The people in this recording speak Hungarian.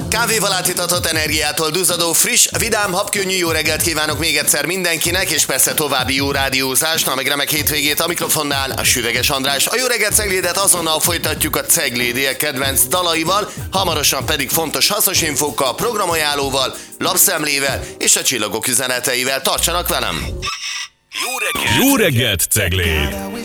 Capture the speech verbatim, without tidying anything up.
Kávéval átitatott energiától duzzadó, friss, vidám, habkönnyű jó reggelt kívánok még egyszer mindenkinek, és persze további jó rádiózást, na meg remek hétvégét a mikrofonnál a Süveges András. A jó reggelt Ceglédet azonnal folytatjuk a Ceglédiek kedvenc dalaival, hamarosan pedig fontos hasznos infókkal, programajánlóval, lapszemlével és a csillagok üzeneteivel. Tartsanak velem! Jó reggelt, Jó reggelt Cegléd!